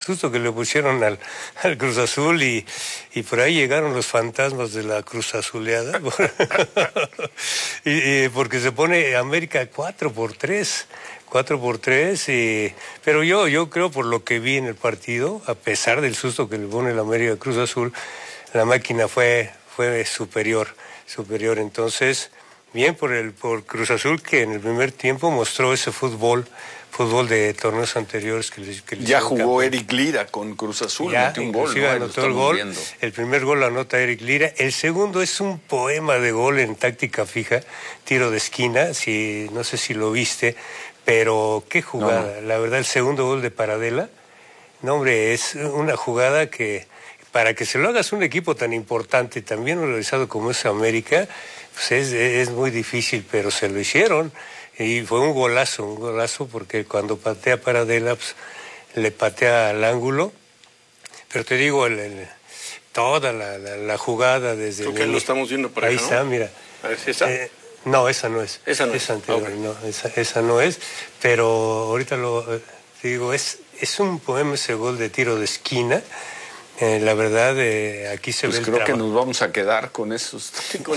susto que le pusieron al Cruz Azul y por ahí llegaron los fantasmas de la Cruz Azuleada. Porque se pone América 4-3. 4-3, pero yo creo, por lo que vi en el partido, a pesar del susto que le pone la América Cruz Azul, la máquina fue superior. Entonces, bien por Cruz Azul, que en el primer tiempo mostró ese fútbol de torneos anteriores que les ya jugó Eric Lira con Cruz Azul, metió un gol, ¿no? Anotó el gol. Viendo. El primer gol lo anota Eric Lira. El segundo es un poema de gol en táctica fija, tiro de esquina, no sé si lo viste, pero qué jugada. No. La verdad, el segundo gol de Paradela, no, hombre, es una jugada que, para que se lo hagas un equipo tan importante, tan bien organizado como es América, pues es muy difícil, pero se lo hicieron. Y fue un golazo, porque cuando patea Paradela, pues, le patea al ángulo. Pero te digo, toda la jugada desde... Creo que lo estamos viendo por ahí, ¿no? está, mira. A ver si está. No, esa no es. Esa no es. Anterior, Okay. No, esa no es. Pero ahorita te digo, es un poema ese gol de tiro de esquina. La verdad, aquí se ve el creo que nos vamos a quedar con esos.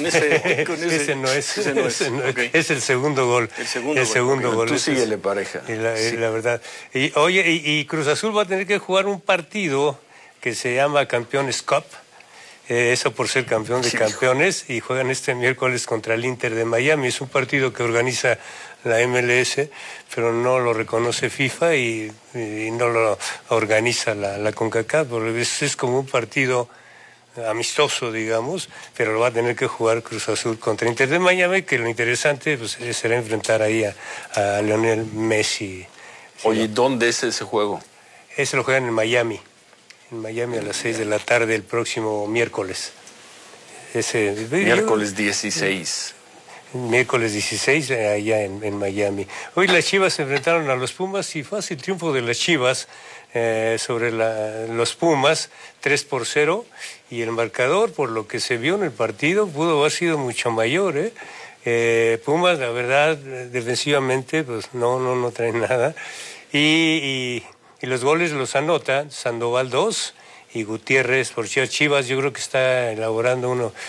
Ese no es. Okay. Es el segundo gol. El segundo gol. Tú síguele, pareja. La verdad. Y Cruz Azul va a tener que jugar un partido que se llama Campeones Cup. Eso por ser campeón de campeones, y juegan este miércoles contra el Inter de Miami. Es un partido que organiza la MLS, pero no lo reconoce FIFA y no lo organiza la CONCACAF, porque es como un partido amistoso, digamos, pero lo va a tener que jugar Cruz Azul contra Inter de Miami, que lo interesante pues, será enfrentar ahí a Lionel Messi. Oye, ¿dónde es ese juego? Ese lo juegan en Miami. En Miami a las 6 de la tarde el próximo miércoles. Miércoles 16. Miércoles 16 allá en Miami. Hoy las Chivas se enfrentaron a los Pumas y fácil triunfo de las Chivas sobre los Pumas, 3-0. Y el marcador, por lo que se vio en el partido, pudo haber sido mucho mayor. Pumas, la verdad, defensivamente, pues no trae nada. Y los goles los anota Sandoval 2 y Gutiérrez por Chivas. Yo creo que está elaborando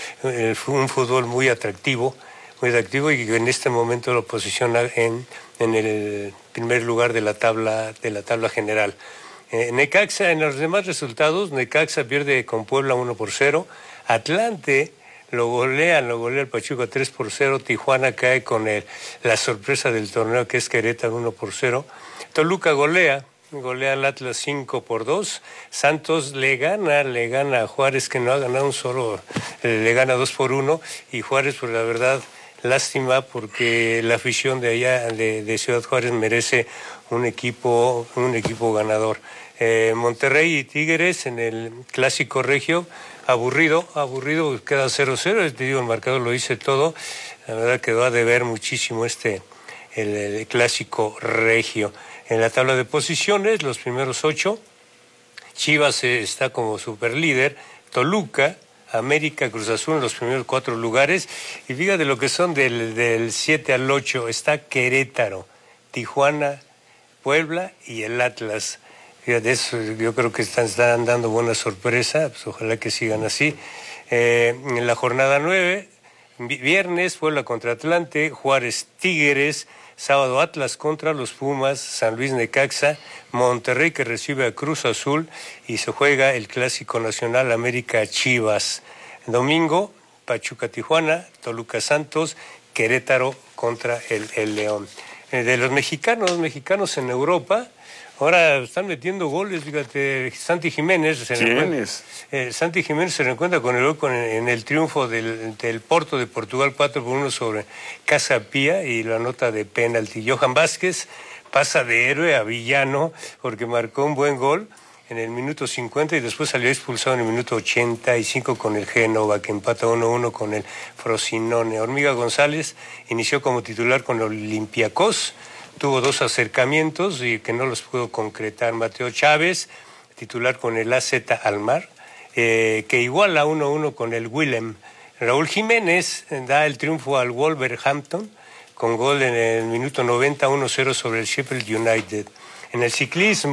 un fútbol muy atractivo y que en este momento lo posiciona en el primer lugar de la tabla general. Necaxa, en los demás resultados, Necaxa pierde con Puebla 1-0. Atlante lo golea el Pachuca 3-0. Tijuana cae con la sorpresa del torneo, que es Querétaro 1-0. Toluca golea al Atlas 5-2. Santos le gana a Juárez, que no ha ganado un solo, le gana 2-1. Y Juárez, pues la verdad, lástima, porque la afición de allá, de Ciudad Juárez, merece un equipo ganador. Monterrey y Tigres en el Clásico Regio, aburrido, queda 0-0. Te digo, el marcador lo dice todo. La verdad quedó a deber muchísimo el Clásico Regio. En la tabla de posiciones, los primeros 8, Chivas está como superlíder, Toluca, América, Cruz Azul en los primeros 4 lugares, y fíjate lo que son del 7 al 8, está Querétaro, Tijuana, Puebla y el Atlas. Fíjate, eso yo creo que están dando buena sorpresa, pues ojalá que sigan así. En la jornada 9, viernes, Puebla contra Atlante, Juárez Tigres, sábado Atlas contra los Pumas, San Luis Necaxa, Monterrey que recibe a Cruz Azul y se juega el Clásico Nacional América Chivas. Domingo, Pachuca Tijuana, Toluca Santos, Querétaro contra el León. De los mexicanos en Europa, ahora están metiendo goles, fíjate, Santi Jiménez. Santi Jiménez se reencuentra con en el triunfo del Porto de Portugal 4-1 sobre Casa Pía y la nota de penalti. Johan Vázquez pasa de héroe a villano porque marcó un buen gol en el minuto 50 y después salió expulsado en el minuto 85 con el Génova, que empata 1-1 con el Frosinone. Hormiga González inició como titular con Olympiacos, tuvo 2 acercamientos y que no los pudo concretar. Mateo Chávez, titular con el AZ Almar, que iguala 1-1 con el Willem. Raúl Jiménez da el triunfo al Wolverhampton con gol en el minuto 90, 1-0 sobre el Sheffield United. En el ciclismo,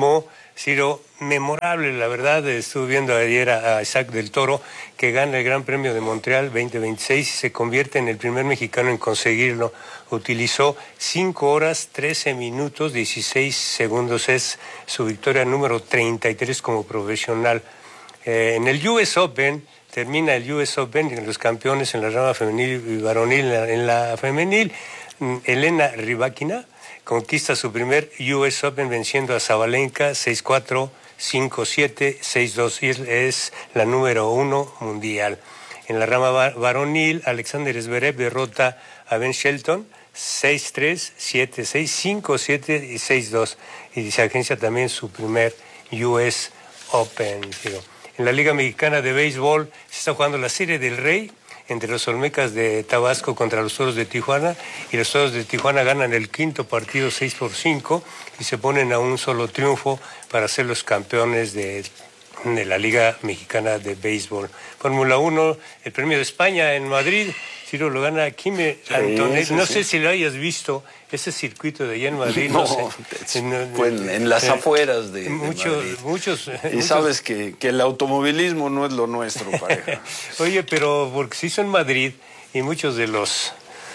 Ciro, memorable, la verdad. Estuve viendo ayer a Isaac del Toro, que gana el Gran Premio de Montreal 2026 y se convierte en el primer mexicano en conseguirlo. Utilizó 5 horas, 13 minutos, 16 segundos. Es su victoria número 33 como profesional. En el US Open, termina el US Open, los campeones en la rama femenil y varonil. En la femenil, Elena Rybakina conquista su primer US Open venciendo a Sabalenka 6-4, 5-7, 6-2 y es la número 1 mundial. En la rama varonil, Alexander Zverev derrota a Ben Shelton 6-3, 7-6, 5-7 y 6-2 y se agencia también su primer US Open. En la Liga Mexicana de Béisbol se está jugando la Serie del Rey entre los Olmecas de Tabasco contra los Toros de Tijuana, y los Toros de Tijuana ganan el quinto partido 6-5 y se ponen a un solo triunfo para ser los campeones de la Liga Mexicana de Béisbol. Fórmula 1, el Premio de España en Madrid, Ciro, lo gana Kimi Antonelli. No sé si lo hayas visto, ese circuito de allá en Madrid. No, sé. Fue en las afueras de Madrid. Muchos. Sabes que el automovilismo no es lo nuestro, pareja. Oye, pero porque se hizo en Madrid y muchos de los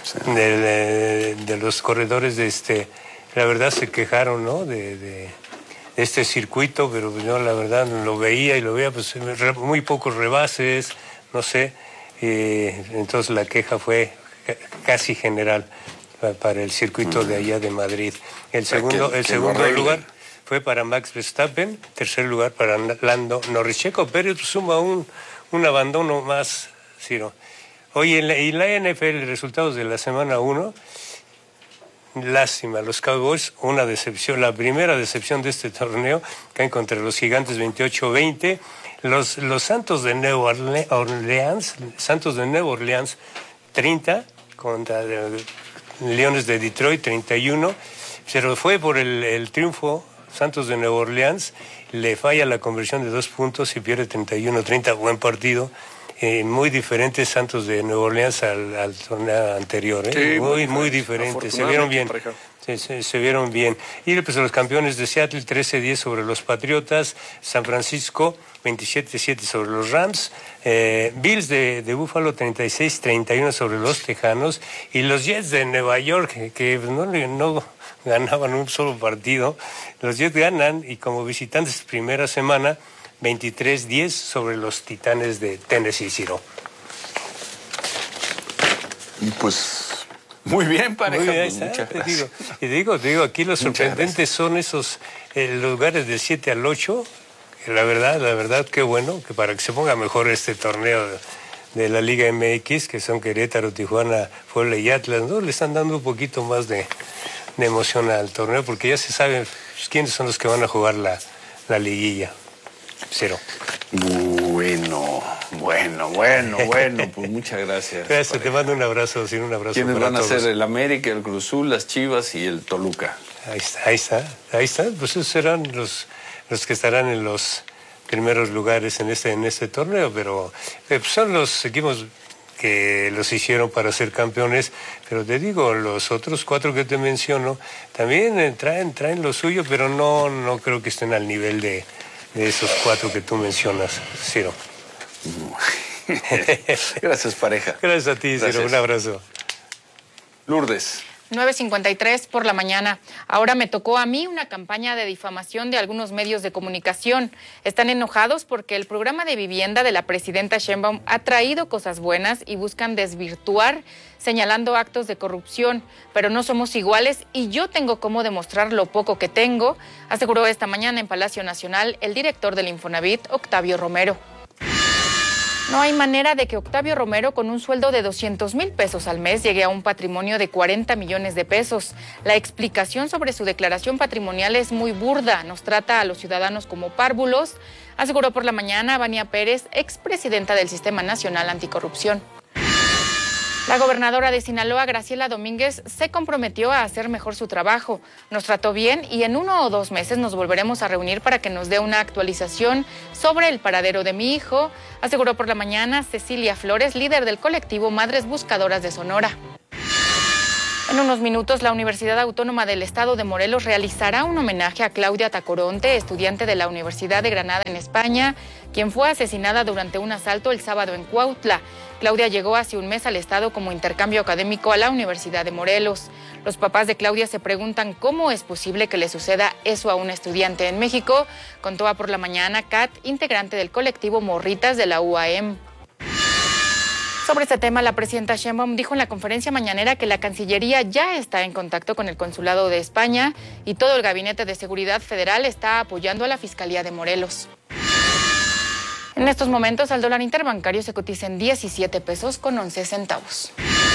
de los corredores la verdad se quejaron, ¿no? De este circuito, pero yo la verdad lo veía, pues muy pocos rebases, no sé. Entonces la queja fue casi general para el circuito de allá de Madrid. El segundo lugar fue para Max Verstappen, tercer lugar para Lando Norris. Checo Pérez suma un abandono más, Ciro. Oye, y la NFL, resultados de la semana 1, lástima, los Cowboys, una decepción, la primera decepción de este torneo, caen contra los Gigantes 28-20. Los Santos de Nueva Orleans, 30 contra Leones de Detroit, 31. Pero fue por el triunfo. Santos de Nueva Orleans le falla la conversión de 2 puntos y pierde 31-30. Buen partido. Muy diferente Santos de Nueva Orleans al torneo anterior. Sí, muy diferente. Se vieron bien. Se vieron bien. Y pues los campeones de Seattle, 13-10 sobre los Patriotas. San Francisco, 27-7 sobre los Rams. Bills de Buffalo, 36-31 sobre los Tejanos. Y los Jets de Nueva York, que no ganaban un solo partido. Los Jets ganan y como visitantes primera semana, 23-10 sobre los Titanes de Tennessee, Ciro. Pues muy bien, pareja. Muy bien, muchas gracias. Te digo, aquí lo sorprendente son esos lugares del 7 al 8. La verdad, qué bueno, que para que se ponga mejor este torneo de la Liga MX, que son Querétaro, Tijuana, Puebla y Atlas, ¿no? Le están dando un poquito más de emoción al torneo, porque ya se sabe quiénes son los que van a jugar la liguilla. Ciro. Bueno, pues muchas gracias. Gracias, pareja. Te mando un abrazo, Ciro, un abrazo. ¿Quiénes van a ser? El América, el Cruz Azul, las Chivas y el Toluca. Ahí está. Pues esos serán los que estarán en los primeros lugares en este torneo, pero son los equipos que los hicieron para ser campeones, pero te digo, los otros 4 que te menciono también traen lo suyo, pero no creo que estén al nivel de esos 4 que tú mencionas, Ciro. Gracias, pareja. Gracias a ti, Ciro. Un abrazo. Lourdes. 9:53 por la mañana. Ahora me tocó a mí una campaña de difamación de algunos medios de comunicación. Están enojados porque el programa de vivienda de la presidenta Sheinbaum ha traído cosas buenas y buscan desvirtuar, señalando actos de corrupción. Pero no somos iguales y yo tengo cómo demostrar lo poco que tengo, aseguró esta mañana en Palacio Nacional el director del Infonavit, Octavio Romero. No hay manera de que Octavio Romero, con un sueldo de 200,000 pesos al mes, llegue a un patrimonio de 40 millones de pesos. La explicación sobre su declaración patrimonial es muy burda, nos trata a los ciudadanos como párvulos, aseguró por la mañana Vania Pérez, expresidenta del Sistema Nacional Anticorrupción. La gobernadora de Sinaloa, Graciela Domínguez, se comprometió a hacer mejor su trabajo. Nos trató bien y en 1 o 2 meses nos volveremos a reunir para que nos dé una actualización sobre el paradero de mi hijo, aseguró por la mañana Cecilia Flores, líder del colectivo Madres Buscadoras de Sonora. En unos minutos, la Universidad Autónoma del Estado de Morelos realizará un homenaje a Claudia Tacoronte, estudiante de la Universidad de Granada en España, quien fue asesinada durante un asalto el sábado en Cuautla. Claudia llegó hace un mes al estado como intercambio académico a la Universidad de Morelos. Los papás de Claudia se preguntan cómo es posible que le suceda eso a un estudiante en México, contó a Por la Mañana Kat, integrante del colectivo Morritas de la UAM. Sobre este tema, la presidenta Sheinbaum dijo en la conferencia mañanera que la Cancillería ya está en contacto con el Consulado de España y todo el Gabinete de Seguridad Federal está apoyando a la Fiscalía de Morelos. En estos momentos, el dólar interbancario se cotiza en 17 pesos con 11 centavos.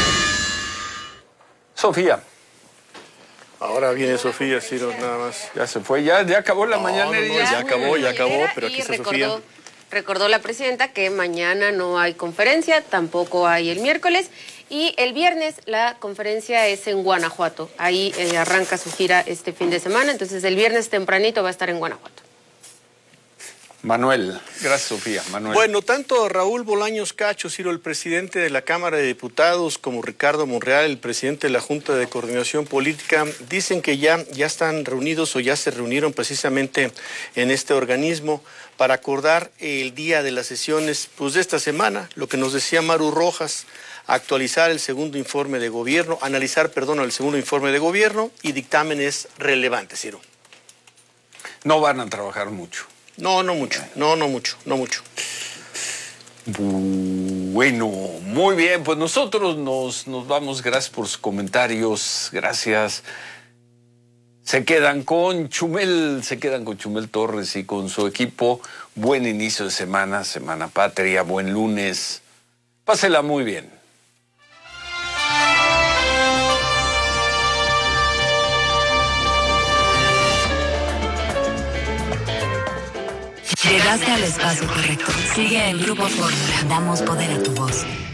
Sofía. Ahora viene Sofía, Ciro, nada más. Ya se fue, ya acabó la mañanera. Ya acabó, pero aquí está Sofía. Recordó la presidenta que mañana no hay conferencia, tampoco hay el miércoles, y el viernes la conferencia es en Guanajuato. Ahí arranca su gira este fin de semana, entonces el viernes tempranito va a estar en Guanajuato. Manuel, gracias Sofía. Manuel. Bueno, tanto Raúl Bolaños Cacho, Ciro, el presidente de la Cámara de Diputados, como Ricardo Monreal, el presidente de la Junta de Coordinación Política, dicen que ya están reunidos o ya se reunieron precisamente en este organismo para acordar el día de las sesiones pues, de esta semana, lo que nos decía Maru Rojas, actualizar el segundo informe de gobierno, analizar, el segundo informe de gobierno y dictámenes relevantes, Ciro. No van a trabajar mucho. No mucho. Bueno, muy bien, pues nosotros nos vamos, gracias por sus comentarios, gracias. Se quedan con Chumel Torres y con su equipo. Buen inicio de semana, Semana Patria, buen lunes. Pásela muy bien. Llegaste al espacio correcto. Sigue en Grupo Fórmula. Damos poder a tu voz.